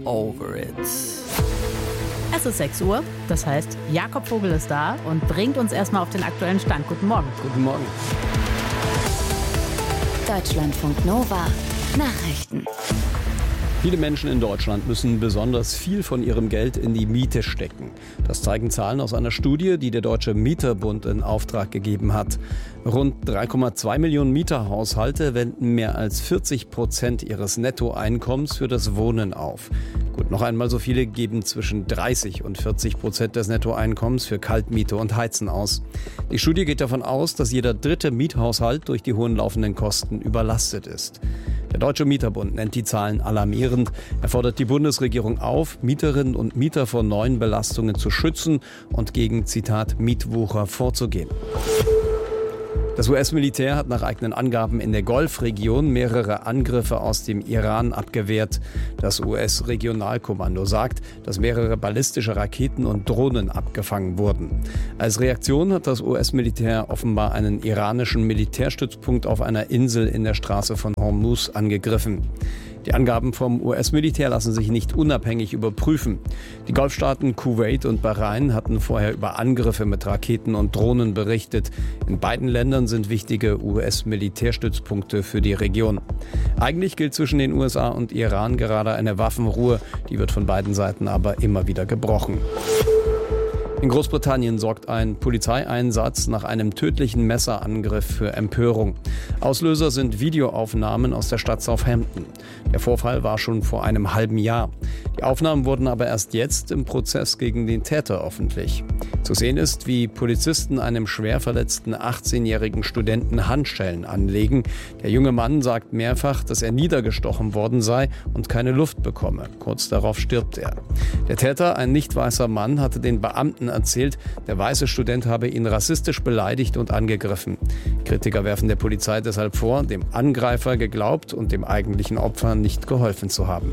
over it. Es ist 6 Uhr, das heißt, Jakob Vogel ist da und bringt uns erstmal auf den aktuellen Stand. Guten Morgen. Guten Morgen. Deutschlandfunk Nova. Nachrichten. Viele Menschen in Deutschland müssen besonders viel von ihrem Geld in die Miete stecken. Das zeigen Zahlen aus einer Studie, die der Deutsche Mieterbund in Auftrag gegeben hat. Rund 3,2 Millionen Mieterhaushalte wenden mehr als 40% ihres Nettoeinkommens für das Wohnen auf. Gut, noch einmal so viele geben zwischen 30% und 40% des Nettoeinkommens für Kaltmiete und Heizen aus. Die Studie geht davon aus, dass jeder dritte Miethaushalt durch die hohen laufenden Kosten überlastet ist. Der Deutsche Mieterbund nennt die Zahlen alarmierend. Er fordert die Bundesregierung auf, Mieterinnen und Mieter vor neuen Belastungen zu schützen und gegen, Zitat, Mietwucher vorzugehen. Das US-Militär hat nach eigenen Angaben in der Golfregion mehrere Angriffe aus dem Iran abgewehrt. Das US-Regionalkommando sagt, dass mehrere ballistische Raketen und Drohnen abgefangen wurden. Als Reaktion hat das US-Militär offenbar einen iranischen Militärstützpunkt auf einer Insel in der Straße von Hormuz angegriffen. Die Angaben vom US-Militär lassen sich nicht unabhängig überprüfen. Die Golfstaaten Kuwait und Bahrain hatten vorher über Angriffe mit Raketen und Drohnen berichtet. In beiden Ländern sind wichtige US-Militärstützpunkte für die Region. Eigentlich gilt zwischen den USA und Iran gerade eine Waffenruhe. Die wird von beiden Seiten aber immer wieder gebrochen. In Großbritannien sorgt ein Polizeieinsatz nach einem tödlichen Messerangriff für Empörung. Auslöser sind Videoaufnahmen aus der Stadt Southampton. Der Vorfall war schon vor einem halben Jahr. Die Aufnahmen wurden aber erst jetzt im Prozess gegen den Täter öffentlich. Zu sehen ist, wie Polizisten einem schwer verletzten 18-jährigen Studenten Handschellen anlegen. Der junge Mann sagt mehrfach, dass er niedergestochen worden sei und keine Luft bekomme. Kurz darauf stirbt er. Der Täter, ein nicht weißer Mann, hatte den Beamten erzählt, der weiße Student habe ihn rassistisch beleidigt und angegriffen. Kritiker werfen der Polizei deshalb vor, dem Angreifer geglaubt und dem eigentlichen Opfer nicht geholfen zu haben.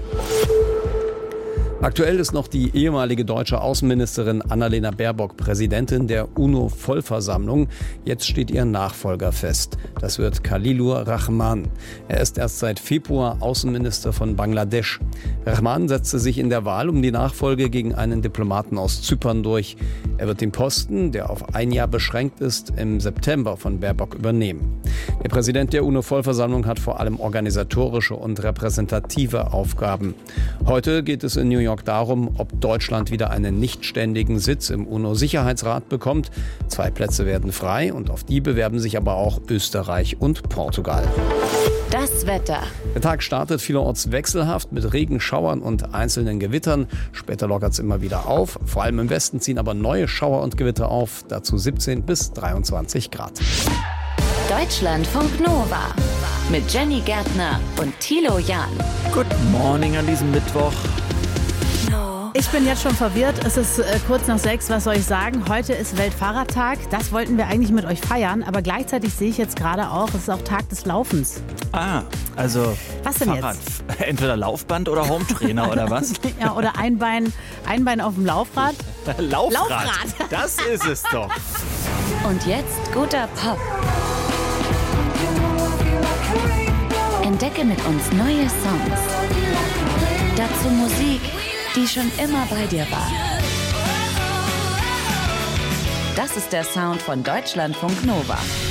Aktuell ist noch die ehemalige deutsche Außenministerin Annalena Baerbock Präsidentin der UNO-Vollversammlung. Jetzt steht ihr Nachfolger fest. Das wird Khalilur Rahman. Er ist erst seit Februar Außenminister von Bangladesch. Rahman setzte sich in der Wahl um die Nachfolge gegen einen Diplomaten aus Zypern durch. Er wird den Posten, der auf ein Jahr beschränkt ist, im September von Baerbock übernehmen. Der Präsident der UNO-Vollversammlung hat vor allem organisatorische und repräsentative Aufgaben. Heute geht es in New York darum, ob Deutschland wieder einen nichtständigen Sitz im UNO-Sicherheitsrat bekommt. 2 Plätze werden frei und auf die bewerben sich aber auch Österreich und Portugal. Das Wetter. Der Tag startet vielerorts wechselhaft mit Regenschauern und einzelnen Gewittern. Später lockert es immer wieder auf. Vor allem im Westen ziehen aber neue Schauer und Gewitter auf. Dazu 17 bis 23 Grad. Deutschlandfunk Nova. Mit Jenny Gärtner und Thilo Jahn. Good morning an diesem Mittwoch. Ich bin jetzt schon verwirrt. Es ist kurz nach 6. Was soll ich sagen? Heute ist Weltfahrradtag. Das wollten wir eigentlich mit euch feiern. Aber gleichzeitig sehe ich jetzt gerade auch, es ist auch Tag des Laufens. Ah, also Was denn Fahrrad. jetzt? Entweder Laufband oder Hometrainer oder was? Ja, oder ein Bein auf dem Laufrad. Laufrad. Das ist es doch. Und jetzt guter Pop. Entdecke mit uns neue Songs. Dazu Musik, die schon immer bei dir war. Das ist der Sound von Deutschlandfunk Nova.